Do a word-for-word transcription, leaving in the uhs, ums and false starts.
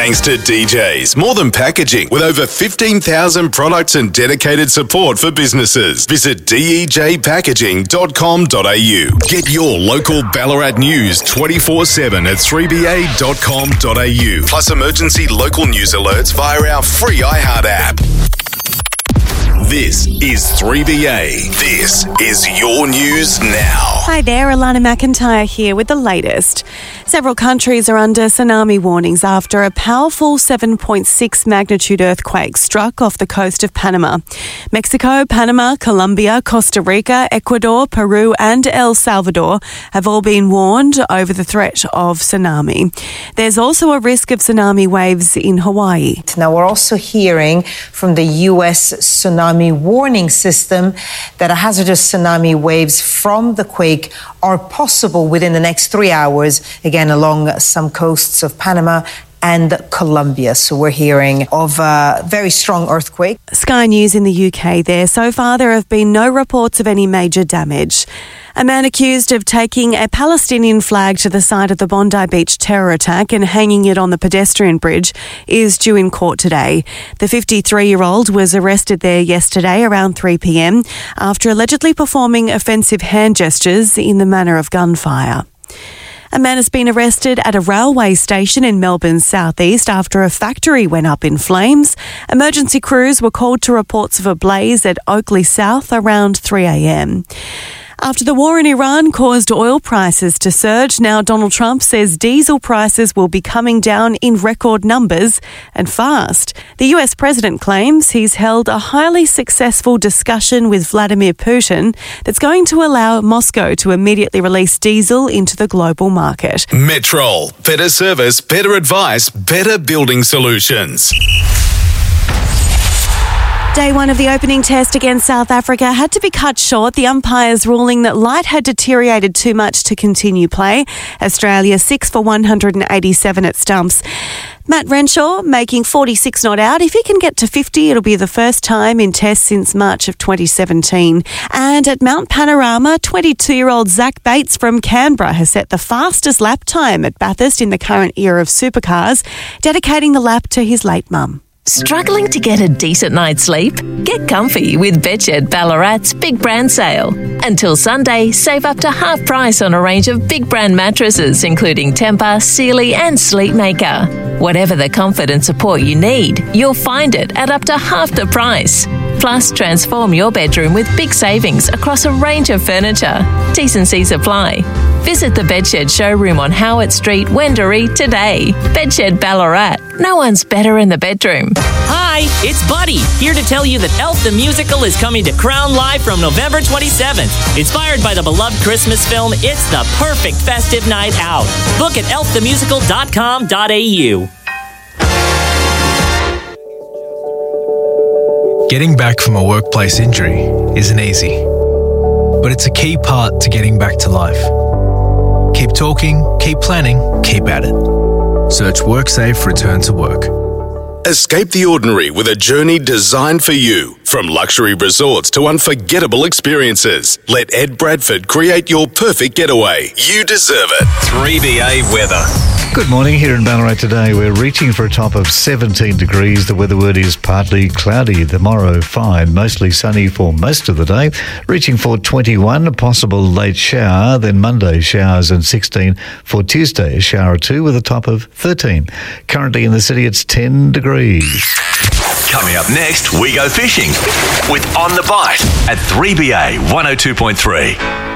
thanks to D Js. More than packaging, with over fifteen thousand products and dedicated support for businesses. Visit d e j packaging dot com dot a u. Get your local Ballarat news twenty-four seven at three b a dot com dot a u. Plus emergency local news alerts via our free iHeart app. This is three B A. This is your news now. Hi there, Alana McIntyre here with the latest. Several countries are under tsunami warnings after a powerful seven point six magnitude earthquake struck off the coast of Panama. Mexico, Panama, Colombia, Costa Rica, Ecuador, Peru and El Salvador have all been warned over the threat of tsunami. There's also a risk of tsunami waves in Hawaii. Now, we're also hearing from the U S tsunami warning system that a hazardous tsunami waves from the quake are possible within the next three hours, again, along some coasts of Panama and Colombia. So we're hearing of a very strong earthquake. Sky News in the U K there. So far, there have been no reports of any major damage. A man accused of taking a Palestinian flag to the site of the Bondi Beach terror attack and hanging it on the pedestrian bridge is due in court today. The fifty-three-year-old was arrested there yesterday around three p m after allegedly performing offensive hand gestures in the manner of gunfire. A man has been arrested at a railway station in Melbourne's southeast after a factory went up in flames. Emergency crews were called to reports of a blaze at Oakley South around three a m After the war in Iran caused oil prices to surge, now Donald Trump says diesel prices will be coming down in record numbers and fast. The U S president claims he's held a highly successful discussion with Vladimir Putin that's going to allow Moscow to immediately release diesel into the global market. Metrol. Better service, better advice, better building solutions. Day one of the opening test against South Africa had to be cut short, the umpires ruling that light had deteriorated too much to continue play. Australia six for one hundred eighty-seven at stumps. Matt Renshaw making forty-six not out. If he can get to fifty, it'll be the first time in tests since March of twenty seventeen. And at Mount Panorama, twenty-two-year-old Zach Bates from Canberra has set the fastest lap time at Bathurst in the current era of supercars, dedicating the lap to his late mum. Struggling to get a decent night's sleep? Get comfy with Bedshed Ballarat's Big Brand Sale. Until Sunday, save up to half price on a range of big brand mattresses, including Tempur, Sealy and Sleepmaker. Whatever the comfort and support you need, you'll find it at up to half the price. Plus, transform your bedroom with big savings across a range of furniture. T's and C's apply. Visit the Bedshed showroom on Howard Street, Wendouree today. Bedshed Ballarat. No one's better in the bedroom. Hi, it's Buddy, here to tell you that Elf the Musical is coming to Crown Live from November twenty-seventh. Inspired by the beloved Christmas film, it's the perfect festive night out. Book at elf the musical dot com dot a u. Getting back from a workplace injury isn't easy, but it's a key part to getting back to life. Keep talking, keep planning, keep at it. Search WorkSafe Return to Work. Escape the ordinary with a journey designed for you. From luxury resorts to unforgettable experiences, let Ed Bradford create your perfect getaway. You deserve it. three B A weather. Good morning here in Ballarat today. We're reaching for a top of seventeen degrees. The weather word is partly cloudy. Tomorrow, fine, mostly sunny for most of the day. Reaching for twenty-one, a possible late shower. Then Monday, showers and sixteen. For Tuesday, a shower or two with a top of thirteen. Currently in the city, it's ten degrees. Coming up next, we go fishing with On the Bite at three B A one oh two point three.